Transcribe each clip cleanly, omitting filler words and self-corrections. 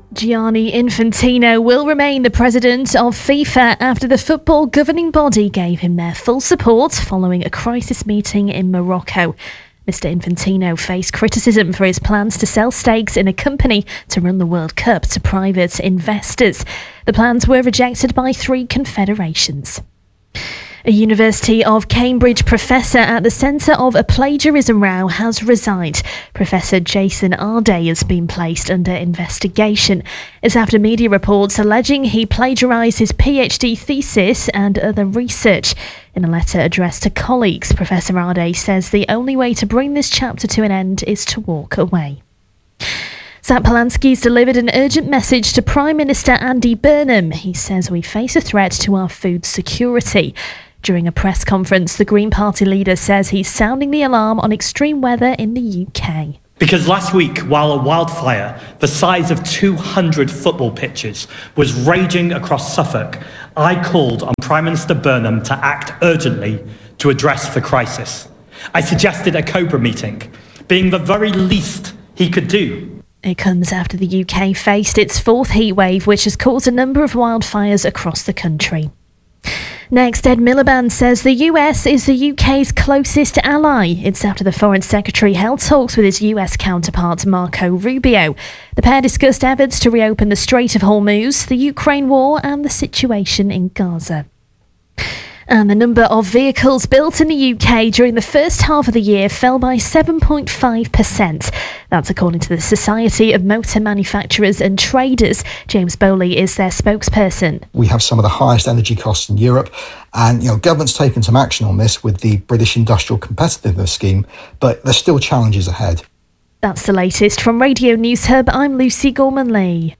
Gianni Infantino will remain the president of FIFA after the football governing body gave him their full support following a crisis meeting in Morocco. Mr. Infantino faced criticism for his plans to sell stakes in a company to run the World Cup to private investors. The plans were rejected by 3 confederations. A University of Cambridge professor at the centre of a plagiarism row has resigned. Professor Jason Arday has been placed under investigation. It's after media reports alleging he plagiarised his PhD thesis and other research. In a letter addressed to colleagues, Professor Arday says the only way to bring this chapter to an end is to walk away. Zach Polanski's delivered an urgent message to Prime Minister Andy Burnham. He says we face a threat to our food security. During a press conference, the Green Party leader says he's sounding the alarm on extreme weather in the UK. Because last week, while a wildfire the size of 200 football pitches was raging across Suffolk, I called on Prime Minister Burnham to act urgently to address the crisis. I suggested a Cobra meeting, being the very least he could do. It comes after the UK faced its 4th heatwave, which has caused a number of wildfires across the country. Next, Ed Miliband says the US is the UK's closest ally. It's after the Foreign Secretary held talks with his US counterpart Marco Rubio. The pair discussed efforts to reopen the Strait of Hormuz, the Ukraine war and the situation in Gaza. And the number of vehicles built in the UK during the first half of the year fell by 7.5%. That's according to the Society of Motor Manufacturers and Traders. James Bowley is their spokesperson. We have some of the highest energy costs in Europe, and government's taken some action on this with the British Industrial Competitiveness Scheme, but there's still challenges ahead. That's the latest from Radio News Hub. I'm Lucy Gorman-Lee.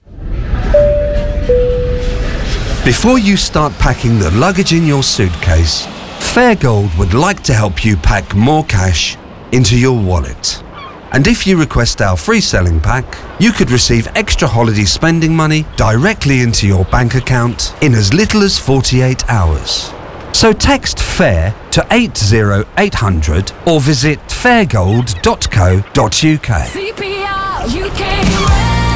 Before you start packing the luggage in your suitcase, Fairgold would like to help you pack more cash into your wallet. And if you request our free selling pack, you could receive extra holiday spending money directly into your bank account in as little as 48 hours. So text FAIR to 80800 or visit fairgold.co.uk. CPR UK.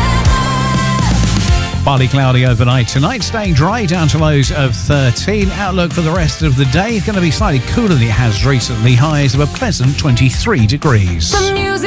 Partly cloudy overnight tonight, staying dry down to lows of 13. Outlook for the rest of the day is going to be slightly cooler than it has recently. Highs of a pleasant 23 degrees.